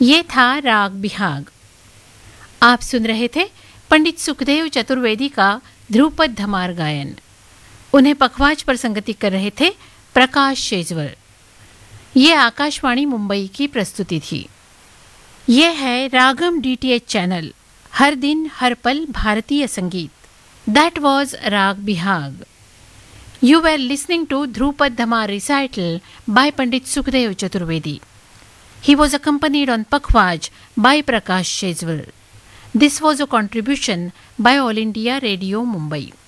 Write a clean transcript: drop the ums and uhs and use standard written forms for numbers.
ये था राग बिहाग। आप सुन रहे थे पंडित सुखदेव चतुर्वेदी का ध्रुपद धमार गायन। उन्हें पखवाज पर संगति कर रहे थे प्रकाश शेजवल। ये आकाशवाणी मुंबई की प्रस्तुति थी। ये है रागम डीटीएच चैनल, हर दिन हर पल भारतीय संगीत। दैट वॉज राग Bihag. You were listening to Dhrupad Dhamar recital by Pandit Sukhdev Chaturvedi. He was accompanied on Pakhwaj by Prakash Shezwal. This was a contribution by All India Radio Mumbai.